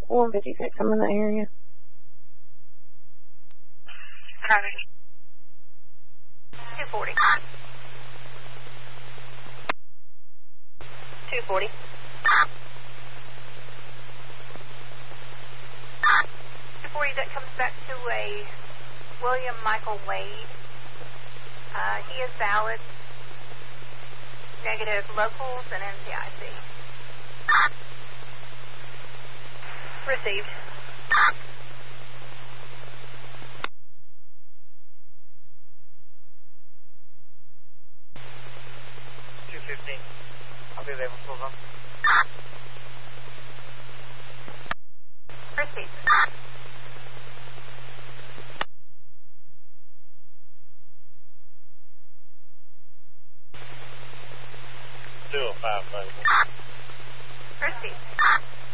156, I'm in the area. Copy. 240. 240. 240, that comes back to a William Michael Wade. He is valid, negative locals and NCIC. Received. I'll be there for them. Received. Do a 5 Received.